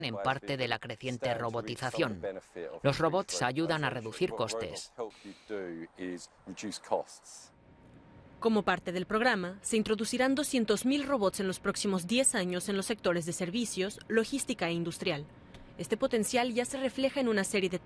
en parte de la creciente robotización. Los robots ayudan a reducir costes. Como parte del programa, se introducirán 200.000 robots en los próximos 10 años en los sectores de servicios, logística e industrial. Este potencial ya se refleja en una serie de